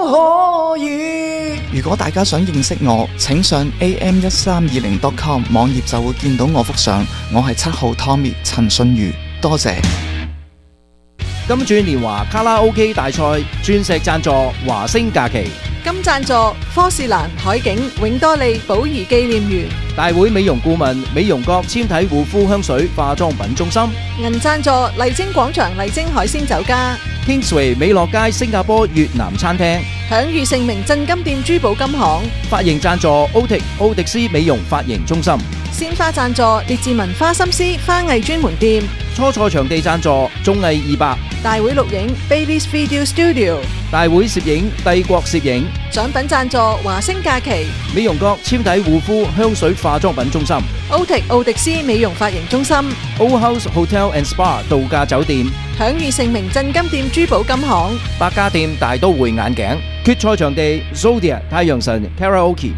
可以。如果大家想認識我，請上 am1320.com 網頁就會見到我幅相。我係7號 Tommy 陳信如，多謝。 金鑽年華卡拉 OK 大賽鑽石贊助華星假期， 金贊助科士蘭海景永多利寶儀紀念園， 大會美容顧問美容閣纖體護膚香水化妝品中心， 銀贊助麗晶廣場麗晶海鮮酒家， Kingsway 美樂街新加坡越南餐廳， 享譽盛名鎮金店珠寶金行， 髮型贊助奧迪斯美容髮型中心， 鮮花贊助列治文花心思花藝專門店， 初賽場地贊助綜藝200， 大會錄影 Baby's Video Studio， 大會攝影帝國攝影， 獎品贊助華星假期， 美容閣纖體護膚香水化妝品中心， 奧迪斯美容髮型中心， Old House Hotel and Spa 度假酒店， 享譽盛名鎮金店珠寶金行， 百家店大都會眼鏡，決賽場地 Zodiac 太陽神 Karaoke。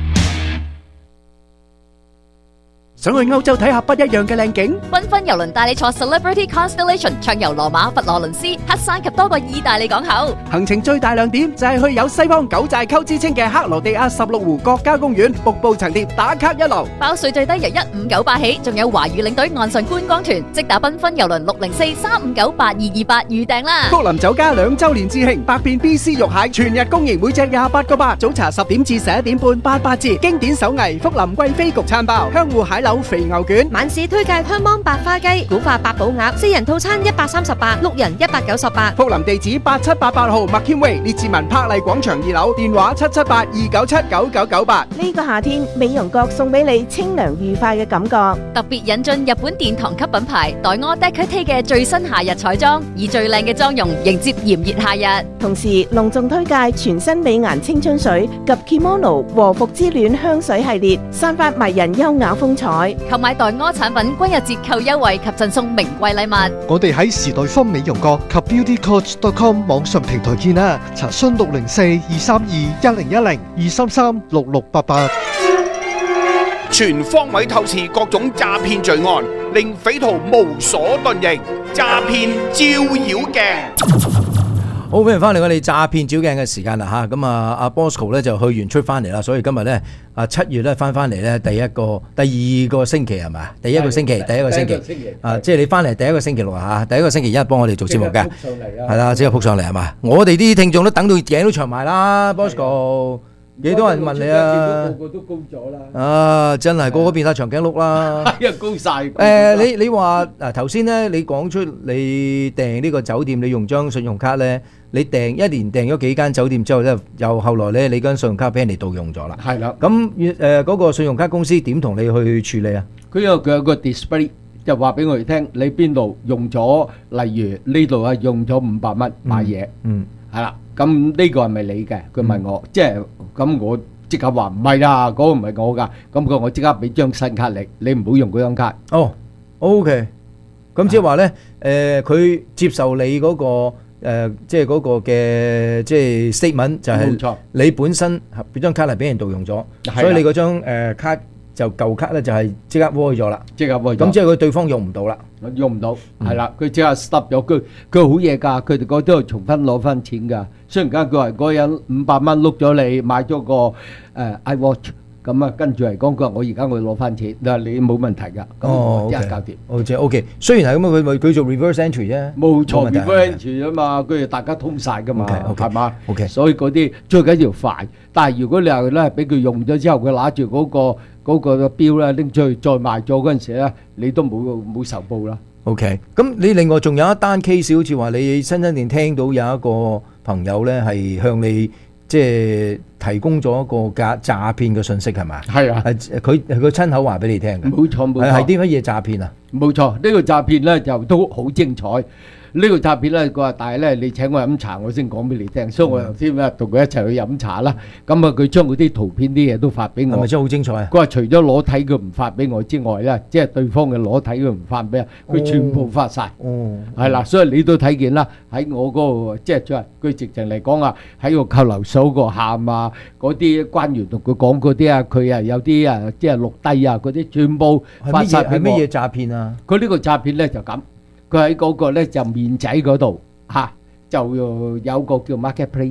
想去歐洲睇下不一樣嘅靚景， 繽紛郵輪帶你坐 Celebrity Constellation 暢遊羅馬、佛羅倫斯、黑山及多個意大利港口。 行程最大亮點就係去有西方九寨溝之稱嘅克羅地亞16湖國家公園，瀑布層疊打卡一流。 包稅最低由1598起，仲有華語領隊岸上觀光團，即打繽紛郵輪604-359-8228預訂啦。 福林酒家2週年致慶，百變 BC 肉蟹全日供應，每隻28個8，早茶10點至11點半88折。經典手藝福林貴妃焗餐包、香芋蟹柳肥牛卷， 晚市推介香芒白花雞、古法八寶鴨，4人套餐138，6人198。 福林地址8788號麥謙威列治文柏麗廣場2樓，電話778-297-9998。 呢個夏天，美容閣送俾你清涼愉快嘅感覺。 特別引進日本殿堂級品牌黛柯 Decote 嘅最新夏日彩妝，以最靚嘅妝容迎接炎熱夏日。 同時隆重推介全新美顏青春水及 Kimono 和服之戀香水系列，散發迷人優雅風采。 購買黛柯產品均有折扣優惠及贈送名貴禮物。 我哋喺時代坊美容閣及 beautycoach.com 網上平台見啦，查詢604-232-1010 233-6688。 全方位透視各種詐騙罪案，令匪徒無所遁形。詐騙照妖鏡。 好，歡迎翻嚟我哋詐騙照鏡嘅時間啦嚇，咁啊阿 Bosco 咧就去完出翻嚟啦，所以今日咧7月咧翻嚟咧第二個星期係咪？第一個星期啊，即係你翻嚟第一個星期六啊嚇，第一個星期一幫我哋做節目嘅，係啦，即係撲上嚟係嘛？我哋啲聽眾都等到頸都長埋啦 ，Bosco。幾多人問你啊？ 個個都高咗啦！ 啊，真係個個變晒長頸鹿啦！ 係啊，高晒。 你話嗱頭先咧，你講出你訂呢個酒店，你用張信用卡咧，你一年訂咗幾間酒店之後咧，又後來咧，你間信用卡俾人哋盜用咗啦。 係啦。 咁嗰個信用卡公司點同你去處理啊？ 佢有個 display 就話俾我哋聽，你邊度用咗，例如呢度啊用咗500蚊買嘢，係啦。咁呢個係咪你嘅？佢問我，即係咁我即刻話唔係啦，嗰個唔係我㗎。咁我即刻俾張新卡你唔好用嗰張卡。 哦，OK。咁即係話咧，佢接受你嗰個即係嗰個嘅即係 statement 就係你本身嗰張卡係俾人盜用咗，所以你嗰張卡就舊卡咧就係即刻 void 咗啦。 即刻 void 咗。咁即係佢對方用唔到啦。 用唔到，係啦，佢即刻 stop 咗。佢好嘢㗎，佢哋嗰都係重新攞翻錢㗎。雖然間佢話嗰人500蚊碌咗你買咗個iWatch，咁啊跟住嚟講佢話我而家我要攞翻錢，但係你冇問題㗎。咁我即刻搞掂。 哦，即係 OK。雖然係咁啊，佢做 reverse entry 啫。 冇錯 ，reverse entry 啊嘛，佢哋大家通曬㗎嘛，係嘛 ？OK。 所以嗰啲最緊要快。但係如果你話咧俾佢用咗之後，佢攞住嗰個標咧拎出去再賣咗嗰陣時咧，你都冇仇報啦。 OK，咁你另外仲有一單 case， 好似話你新店聽到有一個朋友咧係向你即係提供咗一個詐騙嘅信息係咪？ 係啊， 佢親口話俾你聽嘅。 冇錯冇錯。 係啲乜嘢詐騙啊？冇錯，呢個詐騙咧就都好精彩。呢個詐騙咧，佢話但係咧，你請我飲茶，我先講俾你聽。所以我頭先咧同佢一齊去飲茶啦。咁啊，佢將嗰啲圖片啲嘢都發俾我。係咪真係好精彩啊？佢話除咗裸體佢唔發俾我之外咧，即係對方嘅裸體佢唔發俾我，佢全部發晒。哦，係啦，所以你都睇見啦。喺我嗰個即係佢直情嚟講啊，喺個扣留所個喊啊，嗰啲官員同佢講嗰啲啊，佢啊有啲啊即係錄低啊嗰啲全部發晒俾我。係乜嘢詐騙啊？佢呢個詐騙咧就咁。佢喺嗰個咧就面仔嗰度嚇，就有個叫 marketplace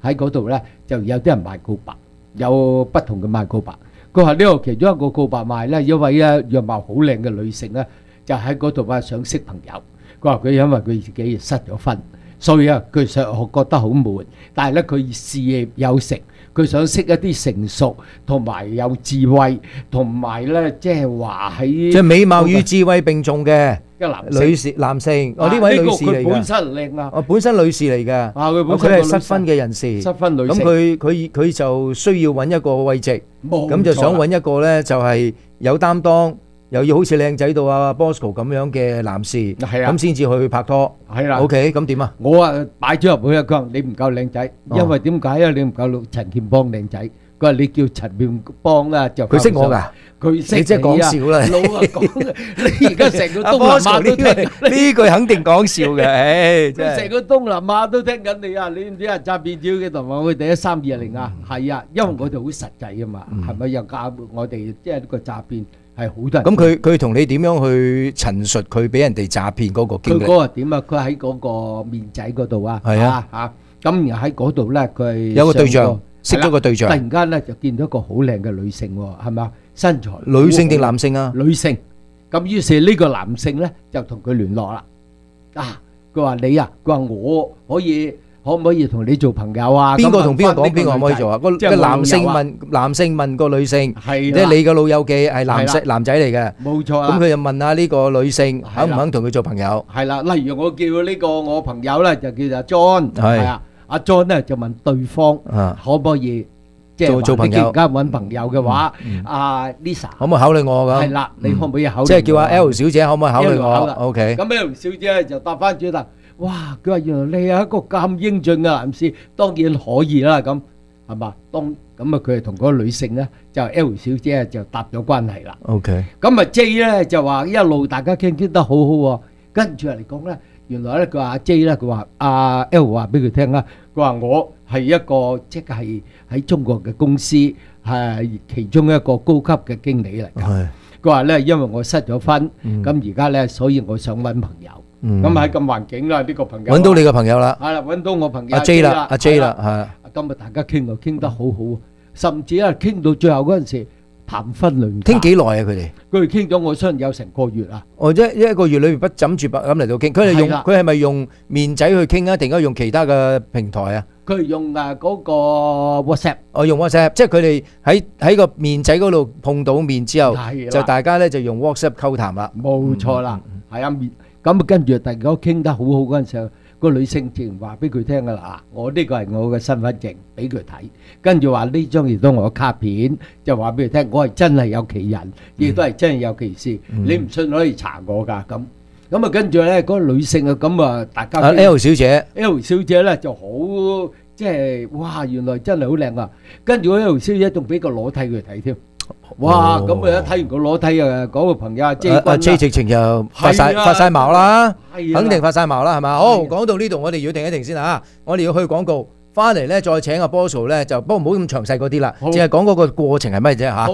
喺嗰度咧就有啲人賣告白，有不同嘅賣告白。佢話呢個其中一個告白賣咧，一位樣貌好靚嘅女性咧，就喺嗰度想識朋友。佢話佢因為佢自己失咗婚，所以佢想覺得好悶，但係咧佢事業有成，佢想識一啲成熟同埋有智慧，同埋咧即係話喺即係美貌與智慧並重嘅男性。呢位女士嚟㗎， 本身靚啊！ 本身女士嚟㗎。佢係失婚嘅人士， 失婚女性。 咁佢就需要揾一個慰藉，咁就想揾一個咧就係有擔當，又要好似靚仔到阿 Bosco 咁樣嘅男士，咁先至去拍拖。 係啦。 OK， 咁點啊？ 我擺咗入去佢話你唔夠靚仔，因為點解啊？你唔夠陳建邦靚仔。佢話你叫陳建邦啦，就佢識我㗎。 佢識你即係講笑啦！ 老啊講，你而家成個東南亞都聽呢句肯定講笑嘅，唉，真係成個東南亞都聽緊你啊！你唔知啊？詐騙招嘅同埋我哋1320啊，係啊，因為我哋好實際啊嘛，係咪又教我哋即係呢個詐騙係好多人。 咁佢同你點樣去陳述佢俾人哋詐騙嗰個經歷？ 佢嗰個點啊？佢喺嗰個面仔嗰度啊， 係啊嚇咁然後喺嗰度咧，佢係有個對象，識咗個對象， 突然間咧就見到一個好靚嘅女性喎，係咪啊？身材女性定男性啊？ 女性。咁於是呢個男性咧就同佢聯絡啦。佢話你啊，佢話我可唔可以同你做朋友啊？ 邊個同邊個講？邊個可唔可以做啊？個男性問個女性，即係你個老友記係男仔嚟嘅， 冇錯啦。 咁佢就問下呢個女性肯唔肯同佢做朋友？ 係啦，例如我叫呢個我朋友咧就叫做 John， 係啊，阿 John 咧就問對方可唔可以即係做朋友？ 而家揾朋友嘅話，阿 Lisa 可唔可以考慮我咁？ 係啦，你可唔可以考慮？ 即係叫阿 L 小姐可唔可以考慮我 ？OK。 咁 L 小姐就答翻轉啦。哇！佢話原來你係一個咁英俊嘅男士，當然可以啦。咁係嘛？咁佢係同嗰個女性咧，就 L 小姐就搭咗關係啦。 OK。 咁啊 J 咧就話一路大家傾得好好喎。跟住嚟講咧，原來咧佢話阿 J 咧，佢話阿 L 話俾佢聽啦，佢話我係一個即係喺中國嘅公司係其中一個高級嘅經理嚟㗎。佢話咧，因為我失咗婚，咁而家咧，所以我想揾朋友。咁喺咁環境啦，呢個朋友揾到你個朋友啦， 係啦，揾到我朋友阿 J 啦，阿 J 啦，係。 今日大家傾得好好，甚至啊傾到最後嗰陣時談婚論嫁。 傾幾耐啊？佢哋傾咗我相信有成個月啊！ 哦，一個月裏邊不枕住白咁嚟到傾，佢係咪用面仔去傾啊？定係用其他嘅平台啊？ 佢用嗰個 WhatsApp， 用 WhatsApp，即係佢哋喺個面仔嗰度碰到面之後，就大家咧就用 WhatsApp 溝談啦。 冇錯啦，係啊面。咁跟住突然間傾得好好嗰陣時候，個女性自然話俾佢聽㗎啦，我呢個係我嘅身份證，俾佢睇。跟住話呢張亦都我嘅卡片，就話俾佢聽，我係真係有其人，亦都係真係有其事。你唔信可以查我㗎咁。咁啊跟住咧，嗰個女性啊咁啊，大家 L 小姐咧就好即係哇，原來真係好靚啊！跟住嗰 L 小姐仲俾個裸體佢睇添。哇！咁啊一睇完個裸體啊，嗰個朋友阿 J 直情就發晒毛啦，肯定發晒毛啦，係嘛？好，講到呢度，我哋要停一停先嚇，我哋要去廣告，翻嚟咧再請阿 Bosco 咧就，不過唔好咁詳細嗰啲啦，淨係講嗰個過程係乜啫嚇。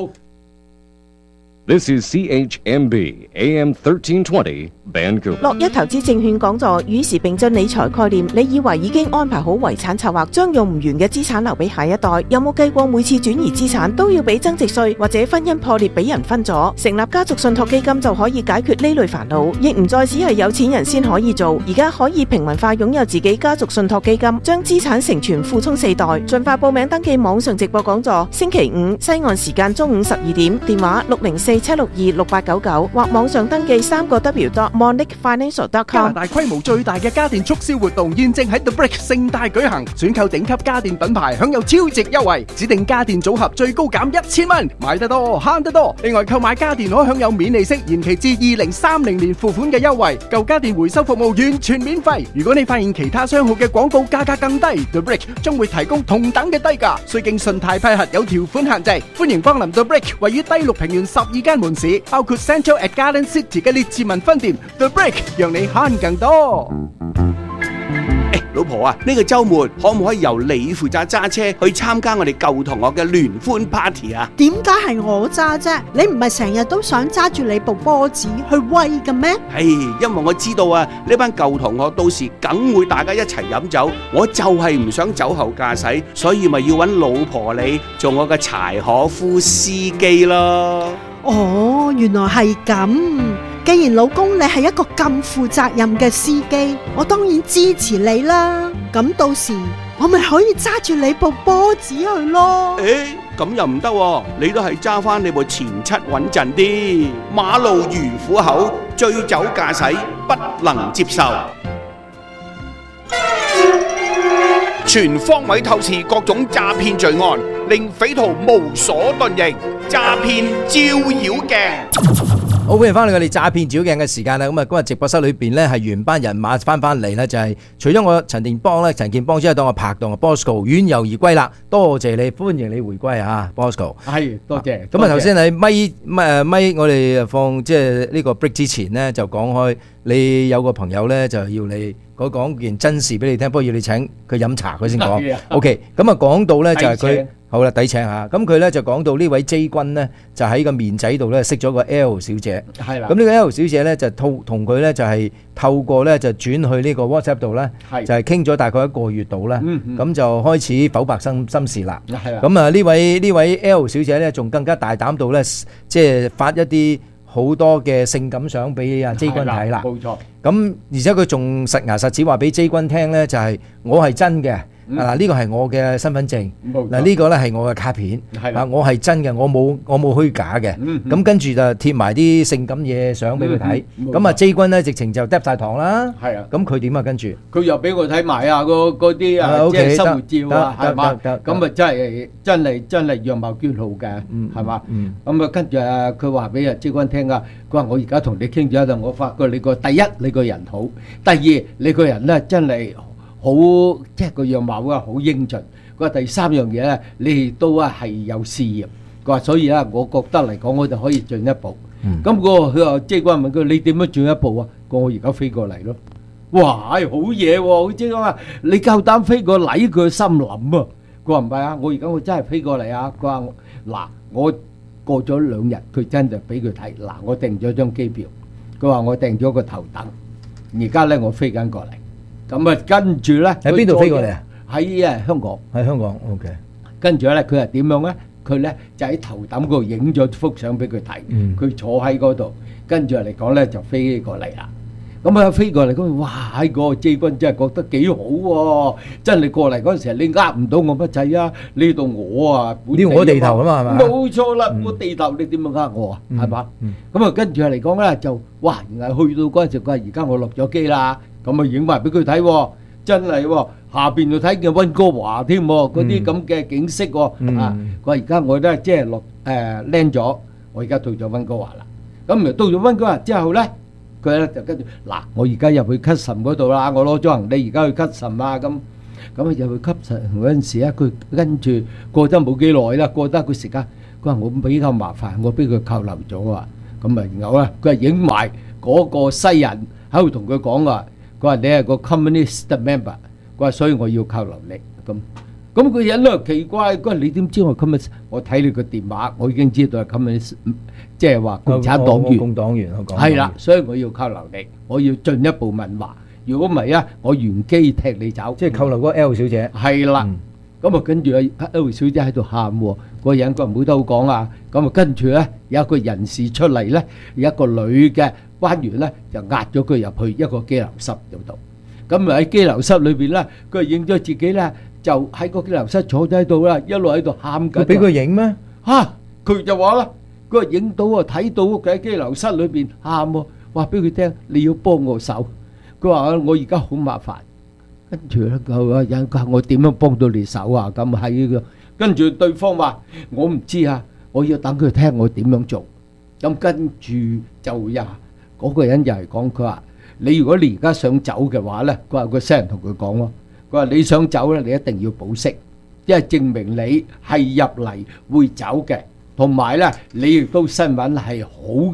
This is CHMB AM 1320 Vancouver。 樂一投資證券講座與時並進理財概念，你以為已經安排好遺產策劃，將用唔完嘅資產留俾下一代？有冇計過每次轉移資產都要俾增值稅，或者婚姻破裂俾人分咗？成立家族信託基金就可以解決呢類煩惱，亦唔再只係有錢人先可以做，而家可以平民化擁有自己家族信託基金，將資產承傳附充4代。盡快報名登記網上直播講座，星期五西岸時間中午12點，電話604-762-6899或網上登記3w.monicfinancial.com。 加拿大規模最大嘅家電促銷活動現正喺 The Brick 盛大舉行，選購頂級家電品牌享有超值優惠，指定家電組合最高減1000蚊，買得多慳得多。另外購買家電可享有免利息延期至2030年付款嘅優惠，舊家電回收服務完全免費。如果你發現其他商號嘅廣告價格更低， The Brick 將會提供同等嘅低價，需經信貸批核，有條款限制。歡迎光臨 The Brick 位於低綠平原12間門市，包括 Central at Garden City 嘅列治文分店 The Brick， 讓你慳更多。 老婆啊，呢個週末可唔可以由你負責揸車去參加我哋舊同學嘅聯歡 party 啊？ 點解係我揸啫？你唔係成日都想揸住你部波子去威嘅咩？ 因為我知道啊，呢班舊同學到時梗會大家一齊飲酒，我就係唔想酒後駕駛，所以咪要揾老婆你做我嘅柴可夫司機咯。 哦，原來係咁。既然老公你係一個咁負責任嘅司機，我當然支持你啦。咁到時我咪可以揸住你部波子去咯。 咁又唔得喎，你都係揸翻你部前七穩陣啲。馬路如虎口，醉酒駕駛不能接受。全方位透視各種詐騙罪案，令匪徒無所遁形。詐騙照妖鏡。 好，歡迎翻嚟我哋詐騙照鏡嘅時間啦。咁啊，今日直播室裏邊咧係原班人馬翻嚟咧，就係除咗我陳建邦之外，當我拍檔嘅 Bosco 遠遊而歸啦。多謝你，歡迎你回歸啊 Bosco。 係，多謝。 咁啊，頭先喺咪我哋放即係呢個 break 之前咧，就講開你有個朋友咧就要你講件真事俾你聽，不過要你請佢飲茶佢先講。OK， 咁啊講到咧就係佢。好啦，抵請下。咁佢咧就講到呢位 J 君咧，就喺個面仔度咧識咗個 L 小姐。係啦。咁呢個 L 小姐咧就同佢咧就係透過咧就轉去呢個 WhatsApp 度咧，就係傾咗大概1個月度啦。咁就開始剖白心事啦。係啦。咁啊呢位 L 小姐咧仲更加大膽到咧，即係發一啲好多嘅性感相俾阿 J 君睇啦。冇錯。咁而且佢仲實牙實齒話俾 J 君聽咧，就係我係真嘅。嗱，呢個係我嘅身份證，嗱呢個咧係我嘅卡片，啊我係真嘅，我冇虛假嘅，咁跟住就貼埋啲性感嘢相俾佢睇，咁啊 J 君咧直情就嗒晒糖啦，係啊，咁佢點啊跟住？佢又俾我睇埋啊嗰啲啊即係生活照啊，係嘛？咁啊真係樣貌娟好嘅，係嘛？咁啊跟住啊佢話俾阿 J 君聽啊，佢話我而家同你傾咗一陣，我發覺你個第一你個人好，第二你個人咧真係。好即係個樣貌啊，好英俊。佢話第三樣嘢咧，你都係有事業。佢話所以咧，我覺得嚟講，我就可以進一步。咁佢話J 君問佢：你點樣進一步啊？我而家飛過嚟咯。哇！好嘢喎！J 君話：你夠膽飛過嚟？佢心諗啊。佢話唔係啊，我而家我真係飛過嚟啊。佢話嗱，我過咗2日，佢真就俾佢睇。嗱，我訂咗張機票。佢話我訂咗個頭等。而家咧，我飛緊過嚟。咁啊，跟住咧喺邊度飛過嚟啊？喺香港。喺香港 ，OK。跟住咧，佢係點樣咧？佢咧就喺頭等嗰度影咗幅相俾佢睇。佢坐喺嗰度，跟住嚟講咧就飛過嚟啦。咁啊飛過嚟嗰，哇！喺個 J 君真係覺得幾好喎！真係過嚟嗰陣時，你呃唔到我乜滯啊？呢度我啊，呢我地頭啊嘛，係嘛？冇錯啦，我地頭你點樣呃我啊？係嘛？咁啊跟住嚟講咧就，哇！原來去到嗰陣時，佢話而家我落咗機啦。咁啊影埋俾佢睇，真係喎，下邊就睇見溫哥華添，嗰啲咁嘅景色喎，啊！佢話而家我咧即係落land 咗，我而家到咗溫哥華啦。咁啊到咗溫哥華之後咧，佢咧就跟住嗱，我而家入去 custom 嗰度啦，我攞咗行李而家去 custom 啊，咁啊入去 custom 嗰陣時咧，佢跟住過得冇幾耐啦，過得個時間，佢話我比較麻煩，我俾佢扣留咗啊，咁啊然後咧佢係影埋嗰個西人喺度同佢講啊。佢話你係個 communist member， 佢話所以我要扣留你咁佢人咧奇怪，佢話你點知我 communist？ 我睇你個電話，我已經知道係 communist， 即係話共產黨員。共黨員，係啦，所以我要扣留你，我要進一步問話。如果唔係啊，我原機踢你走。即係扣留嗰個 L 小姐。係啦，咁啊跟住啊 L 小姐喺度喊喎，個人佢話冇得好講啊。咁啊跟住咧有一個人士出嚟咧，有一個女嘅。關員咧就壓咗佢入去一個羈留室度，咁啊喺羈留室裏邊咧，佢影咗自己咧就喺個羈留室坐咗喺度啦，一路喺度喊緊。佢俾佢影咩？嚇！佢就話啦，佢話影到啊，睇到佢喺羈留室裏邊喊喎，話俾佢聽你要幫我手。佢話我而家好麻煩，跟住咧佢話我點樣幫到你手啊？咁喺呢個，跟住對方話我唔知啊，我要等佢聽我點樣做。咁跟住就嗰個人又係講，佢話你如果你而家想走嘅話咧，佢話個西人同佢講咯，佢話你想走咧，你一定要保釋，因為證明你係入嚟會走嘅，同埋咧你亦都新聞係好嘅，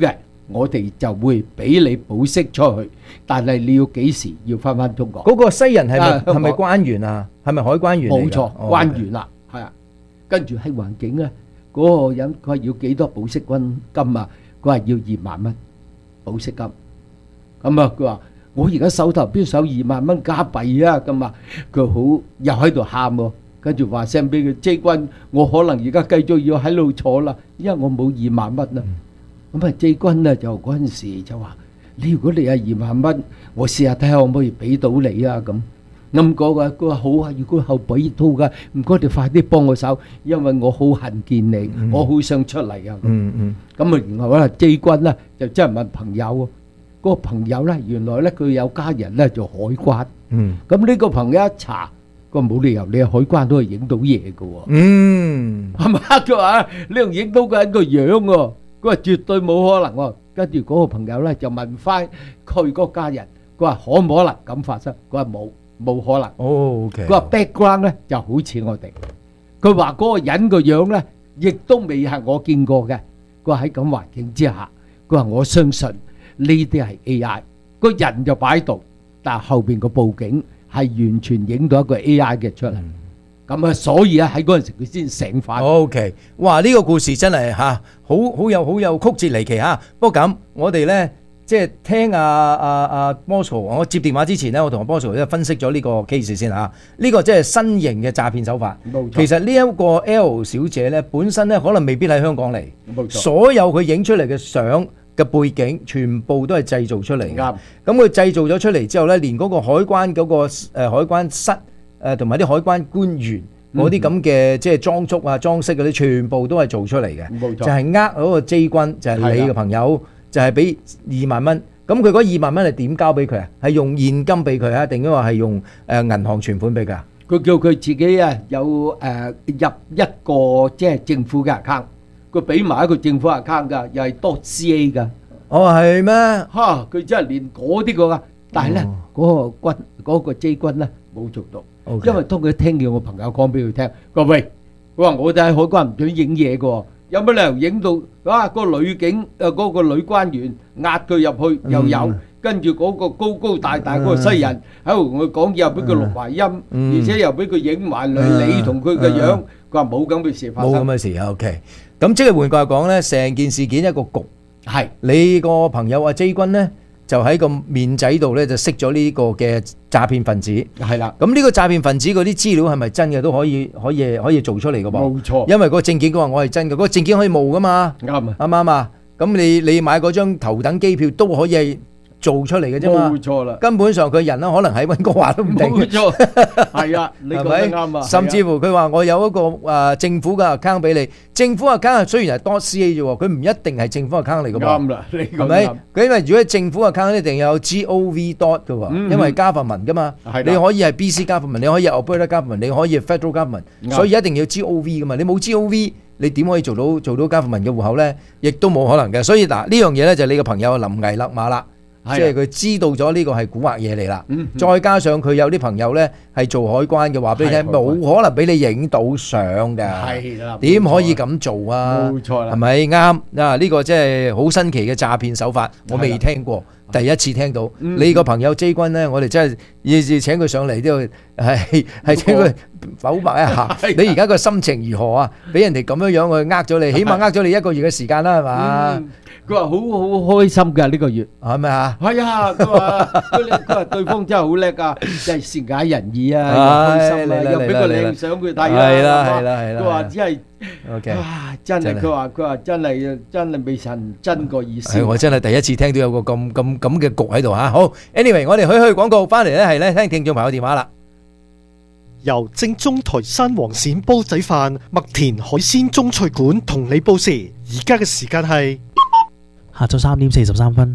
我哋就會俾你保釋出去，但係你要幾時要翻中國？ 嗰個西人係香港咪關員啊？係咪海關員嚟㗎？ 冇錯，關員啦，係啊。跟住喺環境咧，嗰個人佢話要幾多保釋金啊？佢話要2萬蚊保釋金。咁啊，佢話我而家手頭邊手2萬蚊加幣啊，咁啊，佢好又喺度喊喎。跟住話聲俾佢，J君，我可能而家繼續要喺度坐啦，因為我冇2萬蚊啊。咁啊，J君咧就嗰陣時就話：如果你有2萬蚊，我試下睇下可唔可以俾到你啊咁。咁佢話好啊，如果後俾到㗎，唔該你快啲幫我手，因為我好恨見你，我好想出嚟啊。咁啊，然後咧 J君咧就真係問朋友喎，嗰個朋友咧原來咧佢有家人咧做海關。咁呢個朋友一查。個冇理由你海關都係影到嘢嘅喎，係嘛？佢話你仲影到個人個樣喎，佢話絕對冇可能喎。跟住嗰個朋友咧就問翻佢嗰家人，佢話可唔可能咁發生？佢話冇可能。 OK。 佢話 background 咧就好似我哋，佢話嗰個人個樣咧亦都未係我見過嘅。佢話喺咁環境之下，佢話我相信呢啲係 AI，個人就擺喺度，但係後邊個報警。係完全影到一個 AI 嘅出嚟，咁啊，所以啊喺嗰陣時佢先醒返。 OK， 哇！呢個故事真係嚇，好有曲折離奇嚇。不過咁，我哋咧即係聽阿 Bosco， 我接電話之前咧，我同阿 Bosco 咧分析咗呢個 case 先嚇。呢個即係新型嘅詐騙手法。 冇錯。 其實呢一個 L 小姐咧，本身咧可能未必喺香港嚟。 冇錯。 所有佢影出嚟嘅相嘅背景全部都係製造出嚟嘅， 啱。 咁佢製造咗出嚟之後咧，連嗰個海關嗰個海關室同埋啲海關官員嗰啲咁嘅即係裝束啊、裝飾嗰啲，全部都係做出嚟嘅。 冇錯。 就係嗰個 J 君，就係你嘅朋友，就係俾2萬蚊。咁佢嗰2萬蚊係點交俾佢啊？係用現金俾佢啊，定係話係用銀行存款俾佢啊？ 佢叫佢自己啊有入一個即係政府嘅 account。佢俾埋一個政府 account 㗎，又係 .ca 㗎。 哦，係咩？ 嚇！佢真係連嗰啲㗎，但係咧嗰個 J 君咧冇做到，因為當佢聽見我朋友講俾佢聽，佢話喂，佢話我哋喺海關唔准影嘢㗎，有乜理由影到啊？個女警嗰個女關員壓佢入去又有，跟住嗰個高高大大嗰個西人喺度同佢講嘢，又俾佢錄埋音，而且又俾佢影埋你同佢嘅樣，佢話冇咁嘅事發生。 冇咁嘅事 ，OK。咁即係換句話講咧，成件事件一個局， 係你個朋友阿 J 君咧，就喺個面仔度咧就識咗呢個嘅詐騙分子， 係啦。 咁呢個詐騙分子嗰啲資料係咪真嘅都可以做出嚟嘅噃？ 冇錯， 因為個證件佢話我係真嘅，嗰個證件可以冒噶嘛， 啱啊， 啱唔啱啊？咁你買嗰張頭等機票都可以係做出嚟嘅啫嘛， 冇錯啦。 根本上佢人咧可能喺溫哥華都唔定， 冇錯，係啊，你講得啱啊。 甚至乎佢話我有一個政府嘅 account 俾你，政府 account 雖然係.ca 啫喎，佢唔一定係政府 account 嚟㗎嘛。 啱啦，你講得啱。 係咪？佢因為如果係政府 account 一定有 gov dot 㗎喎，因為government㗎嘛，你可以係 BC government， 你可以係 Alberta government， 你可以係 federal government， 所以一定要 gov 㗎嘛。你冇 gov，你點可以做到 government 嘅戶口咧？亦都冇可能嘅。所以嗱，呢樣嘢咧就係你個朋友臨危勒馬啦。即係佢知道咗呢個係蠱惑嘢嚟啦，再加上佢有啲朋友呢係做海關嘅，話俾你聽，冇可能俾你影到相㗎，點可以咁做啊？ 冇錯啦， 係咪啱啊？呢個即係好新奇嘅詐騙手法，我未聽過，第一次聽到。你個朋友 J 君呢，我哋真係要請佢上嚟都要係請佢剖白一下。你而家個心情如何啊？俾人哋咁樣樣去呃咗你，起碼呃咗你1個月嘅時間啦，係嘛？ 佢話好開心㗎呢個月， 係咪啊？ 係啊，佢話對方真係好叻啊，真係善解人意啊，又開心啊，又俾個靚相佢睇啊， 係啦。 佢話只係 OK， 真係佢話真係未曾真過意思。 我真係第一次聽到有個咁嘅局喺度嚇。好 ，anyway， 我哋去廣告翻嚟咧，係咧聽聽眾朋友電話啦。 由正宗台山黃鱔煲仔飯、麥田海鮮中菜館同你報時，而家嘅時間係下晝3點43分。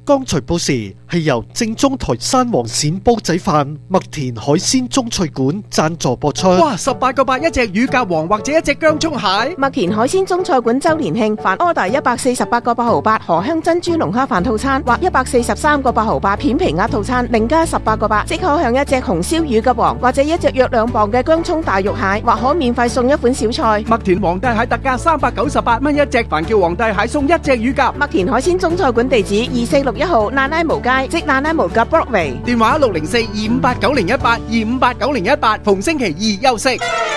剛才報時係由正宗台山黃鱔煲仔飯麥田海鮮中菜館贊助播出。 哇！18個8一隻乳鴿王或者一隻薑葱蟹。 麥田海鮮中菜館周年慶，凡 order 148個8毫8荷香珍珠龍蝦飯套餐或143個8毫8片皮鴨套餐，另加18個8，即可享一隻紅燒乳鴿王或者一隻約2磅嘅薑葱大肉蟹，或可免費送一款小菜。 麥田皇帝蟹特價398蚊一隻，凡叫皇帝蟹送一隻乳鴿。 麥田海鮮中菜館地址2461號那拉無街，即那拉無夾 Broadway。 電話604-2589018，2589018，逢星期二休息。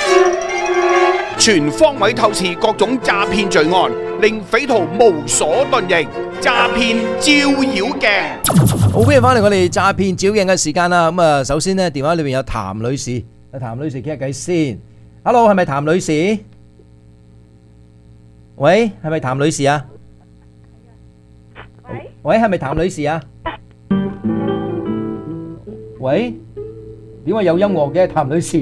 全方位透視各種詐騙罪案，令匪徒無所遁形。詐騙照妖鏡。 好，歡迎翻嚟我哋詐騙照鏡嘅時間啦。咁啊，首先呢，電話裏邊有譚女士，譚女士傾下偈先。Hello， 係咪譚女士？喂，係咪譚女士啊？喂，係咪譚女士啊？喂，點解有音樂嘅譚女士？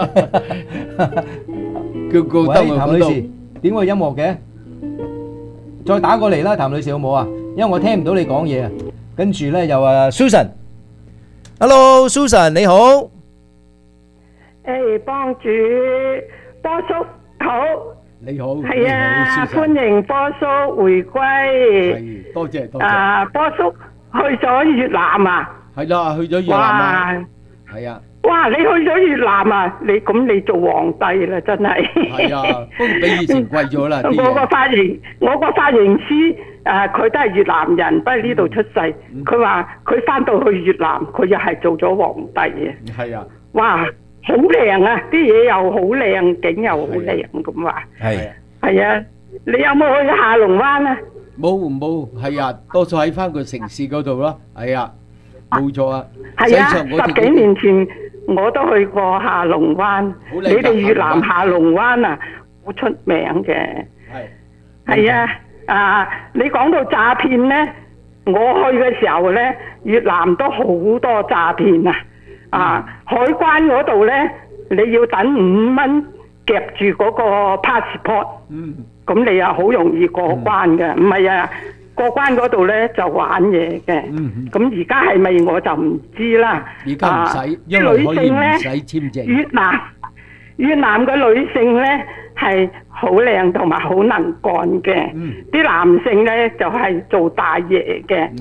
叫高喂，譚女士，點會有音樂嘅？再打過嚟啦，譚女士好唔好啊？因為我聽唔到你講嘢啊。跟住咧又Susan，Hello Susan 你好。 誒，幫主波叔好。 你好， 係啊，歡迎波叔回歸。 係，多謝多謝。 啊，波叔去咗越南啊？ 係啦，去咗越南啊。係啊。 哇！你去咗越南啊？你做皇帝啦，真係。 係啊，不過比以前貴咗啦。 我個髮型師佢都係越南人，不過呢度出世。佢話佢翻到去越南，佢又係做咗皇帝嘅。 係啊。 哇！好靚啊！啲嘢又好靚，景又好靚咁話。 係。 係啊！你有冇去下龍灣啊？ 冇，係啊，多數喺翻個城市嗰度咯。係啊，冇錯啊。 係啊，10幾年前我都去過下龍灣。你哋越南下龍灣啊，好出名嘅。係啊，你講到詐騙呢，我去嘅時候呢，越南都好多詐騙啊！海關嗰度呢，你要等5蚊夾住嗰個 passport，咁你又好容易過關嘅。唔係啊，過關嗰度呢就玩嘢嘅。咁而家係咪我就唔知啦。 而家唔使，因為可以唔使簽證。 越南嘅女性呢係好靚同埋好能幹嘅，啲男性呢就係做大爺嘅。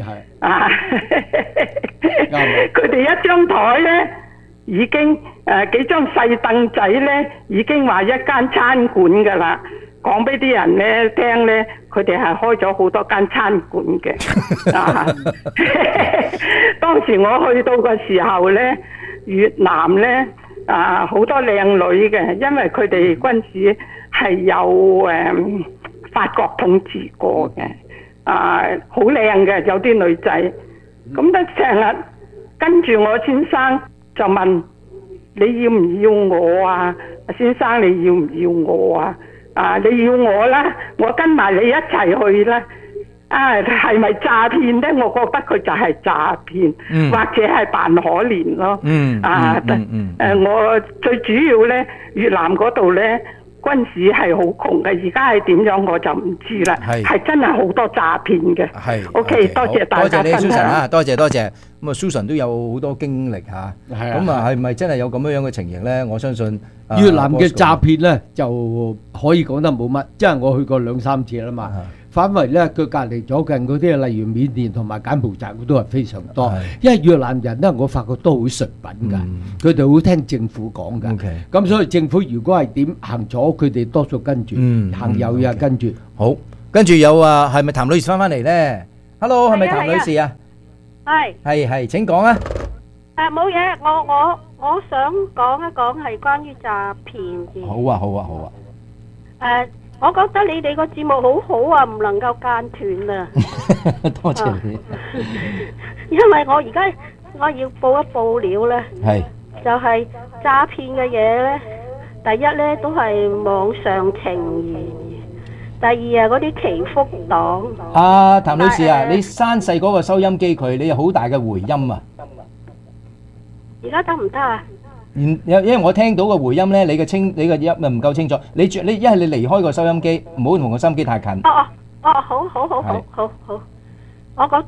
佢哋一張台呢已經幾張細凳仔呢已經話一間餐館噶啦，講俾啲人呢聽呢，佢哋係開咗好多間餐館嘅。當時我去到嘅時候呢，越南呢好多靚女嘅，因為佢哋軍事係有法國統治過嘅，好靚嘅有啲女仔，咁得成日跟住我先生就問你要唔要我啊？先生你要唔要我啊？你要我啦，我跟埋你一齊去啦。係咪詐騙呢？我覺得佢就係詐騙，或者係扮可憐咯。我最主要呢，越南嗰度呢，軍事係好窮嘅，而家係點樣我就唔知啦。係真係好多詐騙嘅。OK， 多謝大家分享。 多謝你 Susan 啊，多謝。咁啊 Susan 都有好多經歷嚇。咁啊係咪真係有咁樣嘅情形呢？我相信越南嘅詐騙呢，就可以講得冇乜，即係我去過2-3次啦嘛。反為咧，佢隔離左近嗰啲，例如緬甸同埋柬埔寨，都係非常多。因為越南人咧，我發覺都好純品㗎，佢哋好聽政府講㗎。咁所以政府如果係點行左，佢哋多數跟住；行右又跟住。 好，跟住有係咪譚女士翻嚟咧 ？Hello， 係咪譚女士啊？係，請講啊！ 冇嘢，我想講一講係關於詐騙嘅。 好啊。 我覺得你哋個節目好好啊，唔能夠間斷啊！ 多謝你。 因為我而家我要報一報料咧，就係詐騙嘅嘢咧。第一咧都係網上情緣，第二嗰啲祈福黨。 譚女士啊，你閂細嗰個收音機佢，你有好大嘅回音啊！ 而家得唔得啊？ 因為我聽到個回音咧，你嘅音唔夠清楚。你一係你離開個收音機，唔好同個收音機太近。 好。我覺得咧，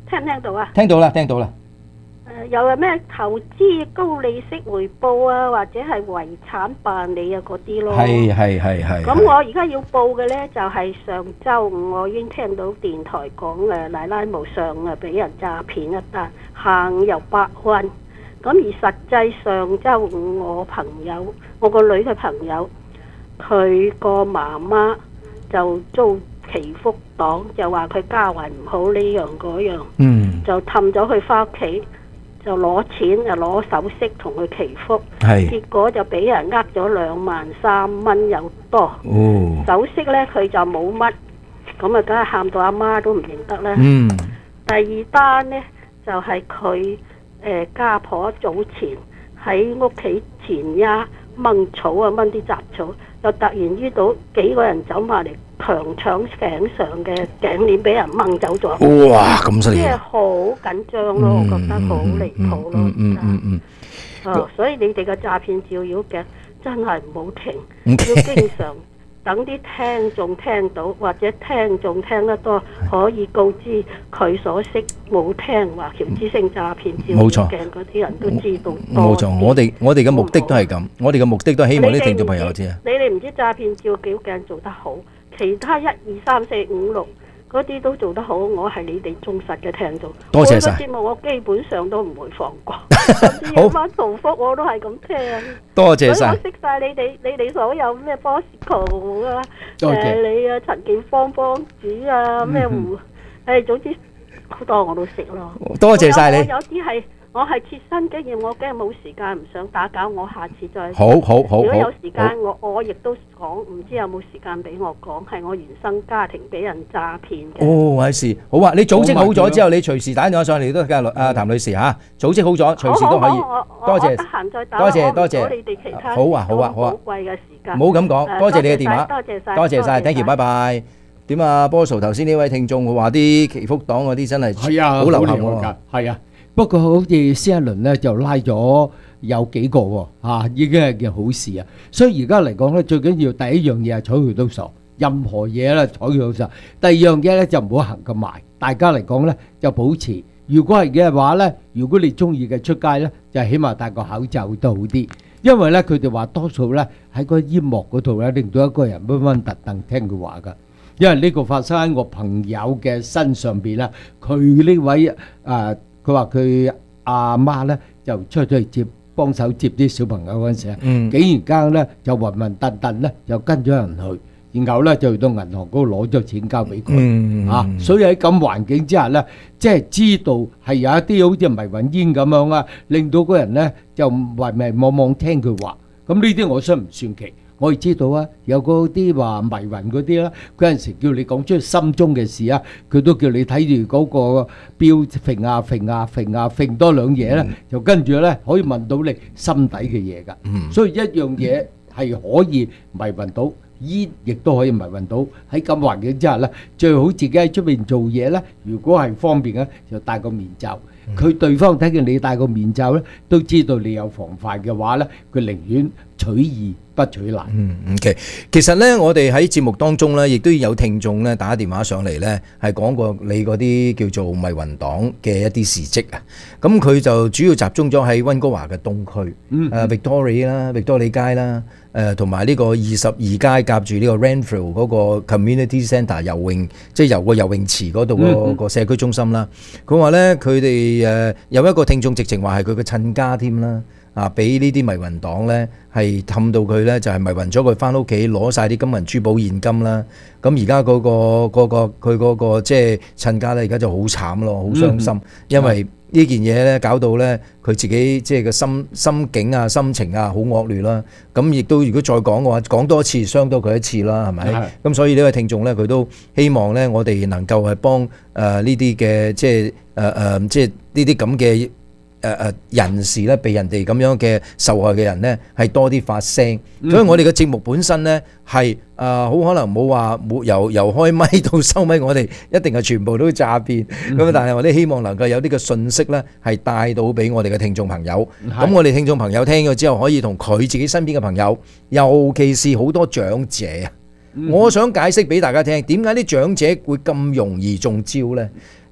聽唔聽到啊？ 聽到啦，聽到啦。 又係咩投資高利息回報啊，或者係遺產辦理啊嗰啲咯。 係。 咁我而家要報嘅呢，就係上週五我已經聽到電台講奶奶無上俾人詐騙一單，行又8蚊。咁而實際上週五我個女嘅朋友，佢個媽媽就遭祈福黨，就話佢家運唔好呢樣嗰樣，就氹咗佢翻屋企。就攞錢就攞首飾同佢祈福，結果就俾人呃咗23000蚊有多。首飾呢，佢就冇乜，咁啊梗係喊到阿媽都唔認得啦。第二單呢，就係佢家婆早前喺屋企前丫掹草啊，掹啲雜草，又突然遇到幾個人走埋嚟強搶頸上嘅頸鏈，俾人掹走咗。 哇！咁犀利， 即係好緊張咯，我覺得好離譜咯。所以你哋嘅詐騙照妖鏡真係唔好停，要經常等啲聽眾聽到，或者聽眾聽得多，可以告知佢所識冇聽話喬之星詐騙照妖鏡嗰啲人都知道。 冇錯，我哋嘅目的都係咁，我哋嘅目的都係希望啲聽眾朋友知啊。 你哋唔知詐騙照妖鏡做得好，其他1、2、3、4、5、6嗰啲都做得好，我係你哋忠實嘅聽眾。 多謝晒。 我嘅節目我基本上都唔會放過，甚至夜晚重複我都係咁聽。 多謝晒。 我識晒你哋所有咩 Bosco 啊，你啊陳建芳幫主啊咩胡，總之好多我都識咯。 多謝晒你。 有啲係。我係切身經驗，我驚冇時間，唔想打攪，我下次再。 好。如果有時間，我亦都講，唔知有冇時間俾我講，係我原生家庭俾人詐騙嘅。 係事，好啊！你組織好咗之後，你隨時打電話上嚟都得㗎，譚女士嚇。組織好咗，隨時都可以。多謝。 得閒再打。 多謝。 我你哋其他好啊。 寶貴嘅時間。 唔好咁講，多謝你嘅電話。多謝晒 ，thank you，拜拜。點啊，波叔頭先呢位聽眾佢話啲祈福黨嗰啲真係好流行喎。 係啊。不過好似先一輪咧就拉咗有幾個喎，已經係件好事啊！所以而家嚟講咧，最緊要第一樣嘢係睬佢都傻，任何嘢咧睬佢都傻。第二樣嘢咧就唔好行咁埋，大家嚟講咧就保持。如果係嘅話咧，如果你中意嘅出街咧，就起碼戴個口罩都好啲，因為咧佢哋話多數咧喺個煙幕嗰度咧令到一個人溫溫突突聽佢話㗎。因為呢個發生喺我朋友嘅身上邊啦，佢呢位佢話佢阿媽咧就出咗去幫手接啲小朋友嗰陣時啊，竟然間咧就暈暈突突咧就跟咗人去，然後咧就去到銀行嗰度攞咗錢交俾佢，所以喺咁環境之下咧，即係知道係有一啲好似迷魂煙咁樣啊，令到嗰人咧就迷迷惘惘聽佢話，咁呢啲我想唔算奇。我哋知道啊，有嗰啲話迷魂嗰啲啦，嗰陣時叫你講出心中嘅事啊，佢都叫你睇住嗰個錶揈多兩嘢咧，就跟住咧可以問到你心底嘅嘢㗎。所以一樣嘢係可以迷魂到，煙亦都可以迷魂到。喺咁環境之下咧，最好自己喺出邊做嘢咧，如果係方便咧，就戴個面罩。佢對方睇見你戴個面罩咧，都知道你有防範嘅話咧，佢寧願取易不取難。 OK， 其實咧，我哋喺節目當中咧，亦都有聽眾咧打電話上嚟咧，係講過你嗰啲叫做迷魂黨嘅一啲事蹟啊。咁佢就主要集中咗喺溫哥華嘅東區，Victoria 啦、Victoria 街啦，同埋呢個22街夾住呢個 Renfrew 嗰個 Community Centre 游泳，即係游個游泳池嗰度個社區中心啦。佢話咧，佢哋有一個聽眾直情話係佢嘅親家添啦。俾呢啲迷魂黨咧係氹到佢咧，就係迷魂咗佢翻屋企攞晒啲金銀珠寶現金啦。咁而家佢嗰個即係親家咧，而家就好慘咯，好傷心，因為呢件嘢咧搞到咧佢自己即係個心境啊、心情啊好惡劣啦。咁亦都如果再講嘅話，講多次傷多佢一次啦，係咪？咁所以呢位聽眾咧，佢都希望咧，我哋能夠係幫呢啲嘅即係呢啲咁嘅。人士咧，被人哋咁樣嘅受害嘅人咧，係多啲發聲。所以我哋嘅節目本身咧係好可能冇話由開咪到收咪，我哋一定係全部都詐騙。咁但係我哋希望能夠有啲嘅信息咧，係帶到俾我哋嘅聽眾朋友。咁我哋聽眾朋友聽咗之後，可以同佢自己身邊嘅朋友，尤其是好多長者啊，我想解釋俾大家聽，點解啲長者會咁容易中招咧？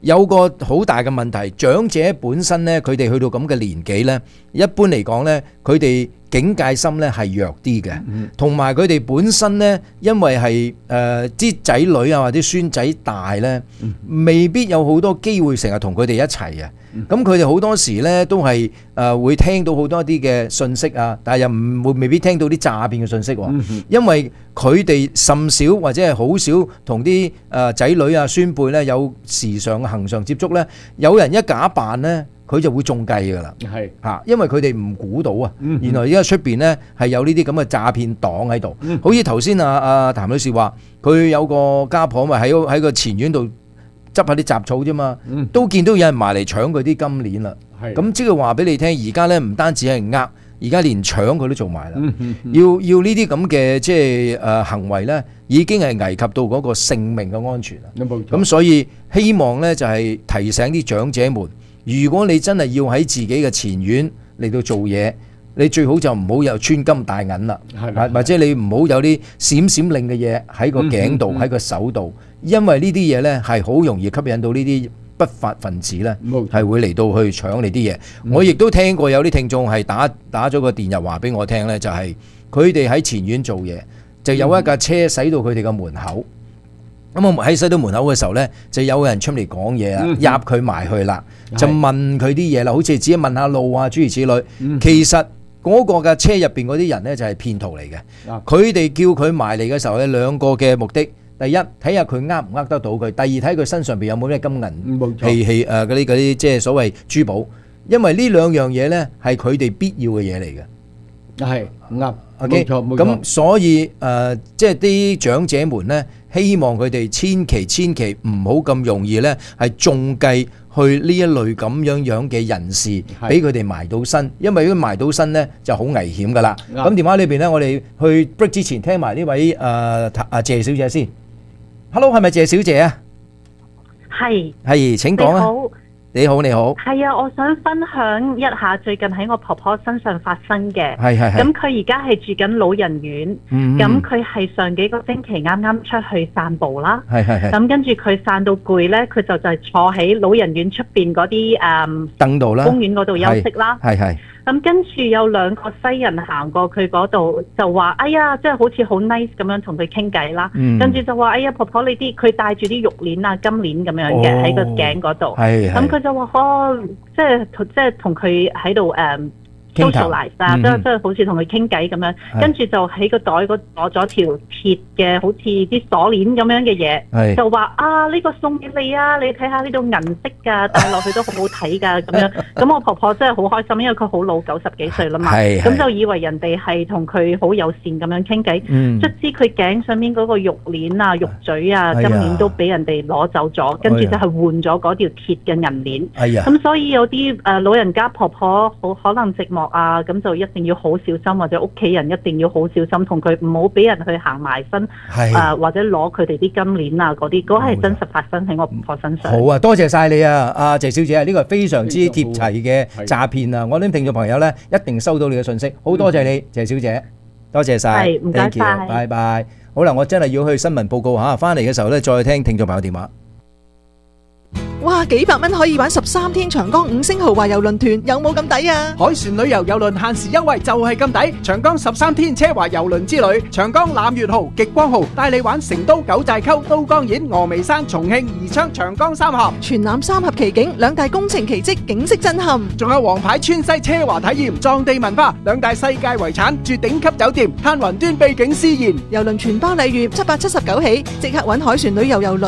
有個好大嘅問題，長者本身呢，佢哋去到咁嘅年紀呢，一般嚟講呢，佢哋警戒心呢係弱啲嘅，同埋佢哋本身呢，因為係啲仔女啊或者孫仔大呢，未必有好多機會成日同佢哋一齊啊。咁佢哋好多時呢都係會聽到好多啲嘅信息啊，但係又唔會未必聽到啲詐騙嘅信息喎，因為佢哋甚少或者係好少同啲仔女啊孫輩呢有時常嘅恆常接觸呢，有人一假扮呢，佢就會中計㗎啦，係嚇，因為佢哋唔估到啊，原來而家出邊呢係有呢啲咁嘅詐騙黨喺度，好似頭先阿譚女士話，佢有個家婆咪喺個前院度執下啲雜草啫嘛，都見到有人埋嚟搶佢啲金鏈啦。咁即係話俾你聽，而家咧唔單止係而家連搶佢都做埋啦。要呢啲咁嘅即係行為咧，已經係危及到嗰個性命嘅安全啦。咁所以希望咧就係提醒啲長者們，如果你真係要喺自己嘅前院嚟到做嘢，你最好就唔好有穿金戴銀啦，或者你唔好有啲閃閃令嘅嘢喺個頸度喺個手度。因為呢啲嘢呢係好容易吸引到呢啲不法分子呢，係會嚟到去搶你啲嘢。我亦都聽過有啲聽眾係打咗個電郵話俾我聽呢，就係佢哋喺前院做嘢，就有一架車駛到佢哋嘅門口。咁我喺駛到門口嘅時候呢，就有人出嚟講嘢啊，入佢埋去啦，就問佢啲嘢啦，好似只係問下路啊，諸如此類。其實嗰個架車入邊嗰啲人呢，就係騙徒嚟嘅。佢哋叫佢埋嚟嘅時候有兩個嘅目的。第一，睇下佢呃唔呃得到佢；第二，睇佢身上邊有冇咩金銀器嗰啲即係所謂珠寶。因為呢兩樣嘢呢係佢哋必要嘅嘢嚟嘅。係啱，冇錯冇錯。咁所以即係啲長者們呢，希望佢哋千祈唔好咁容易呢係中計去呢一類咁樣嘅人士，俾佢哋埋到身。因為如果埋到身呢就好危險噶啦。咁電話裏邊呢，我哋去 break 之前聽埋呢位謝小姐先。Hello， 係咪謝小姐啊？係，請講啊。你好。 係啊，我想分享一下最近喺我婆婆身上發生嘅。係。咁佢而家係住緊老人院，咁佢係上幾個星期啱啱出去散步啦。係。咁跟住佢散到攰咧，佢就係坐喺老人院出邊嗰啲凳度啦， 公園嗰度休息啦。係。咁跟住有兩個西人行過佢嗰度，就話：哎呀，即係好似好 nice 咁樣同佢傾偈啦。跟住就話：哎呀，婆婆你啲佢戴住啲玉鏈啊、金鏈咁樣嘅喺個頸嗰度。咁佢就話：即係同佢喺度socialize 啊，即係好似同佢傾偈咁樣。跟住就喺個袋嗰度攞咗條鐵嘅，好似啲鎖鏈咁樣嘅嘢，就話：呢個送俾你啊！你睇下呢度銀色㗎，戴落去都好好睇㗎咁樣。咁我婆婆真係好開心，因為佢好老，90幾歲啦嘛。咁就以為人哋係同佢好友善咁樣傾偈。卒之佢頸上面嗰個玉鏈啊、玉嘴啊、金鏈都俾人哋攞走咗，跟住就係換咗嗰條鐵嘅銀鏈。咁所以有啲老人家婆婆好可能寂寞啊，咁就一定要好小心，或者屋企人一定要好小心，同佢唔好俾人去行埋身，或者攞佢哋啲金鏈啊嗰啲，嗰係真實發生喺我婆婆身上。好啊，多謝晒你啊，阿謝小姐啊，呢個係非常之貼齊嘅詐騙啊！我啲聽眾朋友呢，一定收到你嘅信息，好多謝你，謝小姐，多謝晒，唔該晒，拜拜。好啦，我真係要去新聞報告嚇，翻嚟嘅時候呢，再聽聽眾朋友電話。 哇，幾百蚊可以玩13天長江5星豪華郵輪團，有冇咁抵啊？ 海船旅遊郵輪限時優惠就係咁抵，長江13天奢華郵輪之旅，長江攬月號、極光號帶你玩成都九寨溝、都江堰、峨眉山、重慶、宜昌、長江三峽， 全攬三峽奇景，兩大工程奇蹟，景色震撼。 仲有皇牌川西奢華體驗，藏地文化，兩大世界遺產，住頂級酒店，嘆雲端秘境詩言。 郵輪全包禮遇779起，即刻搵海船旅遊郵輪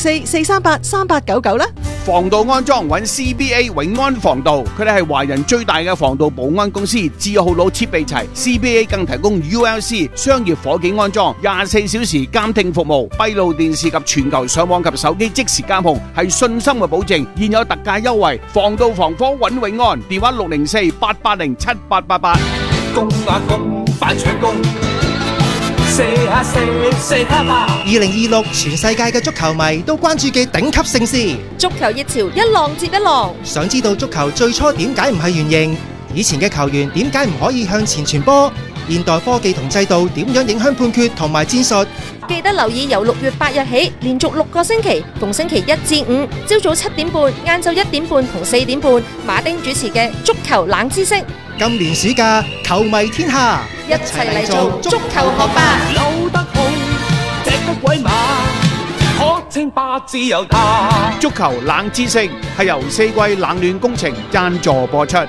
604-438-3899啦。 防盜安裝揾 CBA 永安防盜，佢哋係華人最大嘅防盜保安公司，字號佬設備齊 ，CBA 更提供 ULC 商業火警安裝，24小時監聽服務，閉路電視及全球上網及手機即時監控，係信心嘅保證。現有特價優惠，防盜防火揾永安，電話604-880-7888。 公啊公，快搶攻！2026全世界嘅足球迷都關注嘅頂級盛事， 足球熱潮一浪接一浪。 想知道足球最初點解唔係圓形？以前嘅球員點解唔可以向前傳波？ 現代科技同制度點樣影響判決同埋戰術。 記得留意由6月8日起，連續6個星期，逢星期1至5，朝早7點半、晏晝1點半同4點半，馬丁主持嘅足球冷知識。 今年暑假，球迷天下， 一齊嚟做足球學霸。 扭得好，踢得鬼馬，可稱霸自由他。 足球冷知識係由四季冷暖工程贊助播出。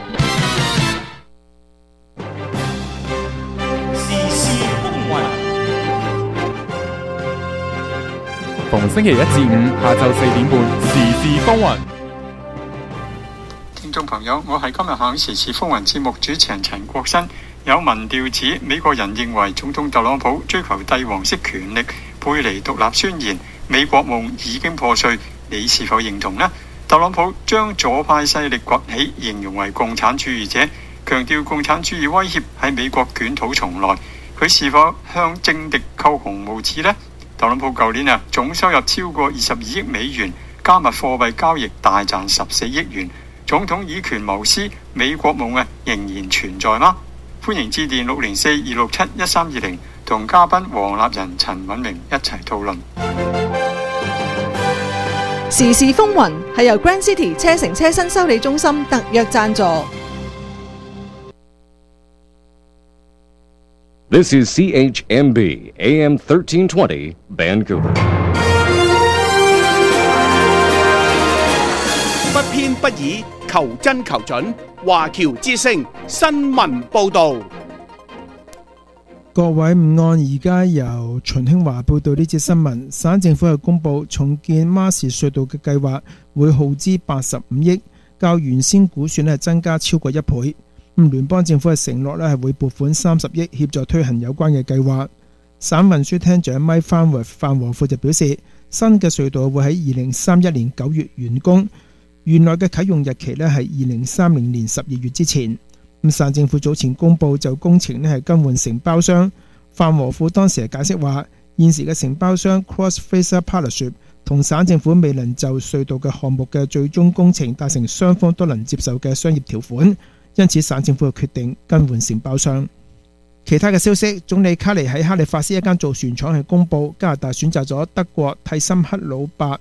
逢星期1至5下晝4點半，時事風雲。 聽眾朋友，我係今日響時事風雲節目主持人陳國新。有民調指美國人認為總統特朗普追求帝王式權力，背離獨立宣言，美國夢已經破碎。你是否認同呢？特朗普將左派勢力崛起形容為共產主義者，強調共產主義威脅喺美國捲土重來。佢是否向政敵扣紅帽子呢？特朗普舊年總收入超過22億美元，加密貨幣交易大賺14億元。總統以權謀私，美國夢仍然存在嗎？歡迎致電604-267-1320，同嘉賓黃立仁、陳敏明一齊討論。 時事風雲係由 Grand City 車城車身修理中心特約贊助。 This is CHMB AM 1320 Vancouver. 不偏不倚，求真求準。華僑之聲新聞報導。 各位午安，而家由秦興華報道呢節新聞。省政府係公布重建馬士隧道嘅計劃會耗資85億，較原先估算係增加超過1倍。聯邦政府嘅承諾係會撥款30億協助推行有關嘅計劃。省運輸廳長Mike Farnworth范和富就表示，新嘅隧道會喺2031年9月完工，原來嘅啟用日期係2030年12月之前。省政府早前公布就工程係更換承包商，范和富當時係解釋話，現時嘅承包商 Cross Fraser Partnership 同省政府未能就隧道嘅項目嘅最終工程達成雙方都能接受嘅商業條款，因此省政府嘅決定更換承包商。其他嘅消息，總理卡尼喺哈利法斯一間造船廠係公布，加拿大選擇咗德國蒂森克魯伯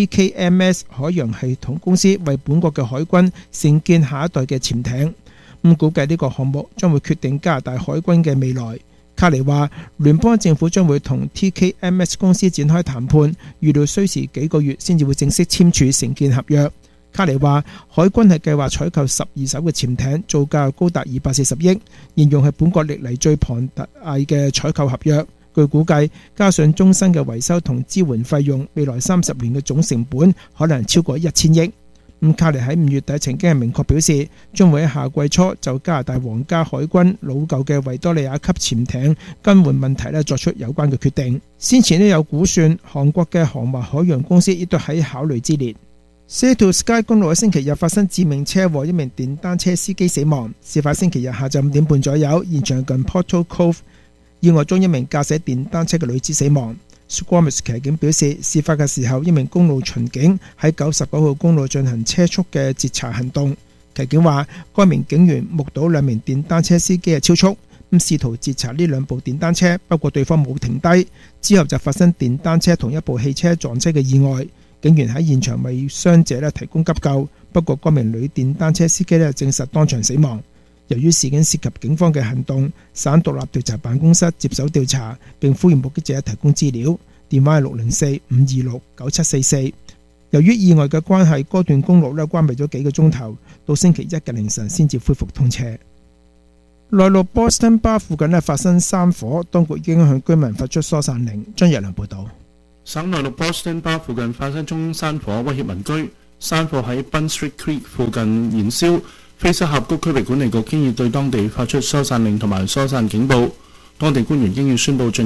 TKMS 海洋系統公司為本國嘅海軍承建下一代嘅潛艇。估計呢個項目將會決定加拿大海軍嘅未來。卡尼話，聯邦政府將會同 TKMS 公司展開談判，預料需時幾個月先至會正式簽署承建合約。卡尼話，海軍係計劃採購12艘嘅潛艇，造價高達240億，形容係本國歷嚟最龐大嘅採購合約。據估計，加上終身嘅維修同支援費用，未來30年嘅總成本可能超過1000億。卡尼喺5月底曾經係明確表示，將會喺夏季初就加拿大皇家海軍老舊嘅維多利亞級潛艇更換問題作出有關嘅決定。先前有估算，韓國嘅航華海洋公司亦都喺考慮之列。Sea to Sky 公路喺星期日發生致命車禍，一名電單車司機死亡。事發星期日下晝5點半左右，現場近 Portal Cove， 意外中一名駕駛電單車嘅女子死亡。Squamish 騎警表示，事發嘅時候，一名公路巡警喺99號公路進行車速嘅截查行動。騎警話，該名警員目睹兩名電單車司機係超速，試圖截查呢兩部電單車，不過對方冇停低，之後就發生電單車同一部汽車撞車嘅意外。警員喺現場為傷者提供急救，不過該名女電單車司機證實當場死亡。由於事件涉及警方嘅行動，省獨立調查辦公室接手調查，並呼籲目擊者提供資料。電話係604-526-9744。由於意外嘅關係，該段公路關閉咗幾個鐘頭，到星期一嘅凌晨先至恢復通車。內陸 Boston Bar 附近發生山火，當局已經向居民發出疏散令。張日良報導。 省內陸 Boston Bar 附近發生中山火，威脅民居。山火喺 Bun Street Creek 附近燃燒。菲斯峽谷區域管理局經已對當地發出疏散令同埋疏散警報，當地官員經已宣布進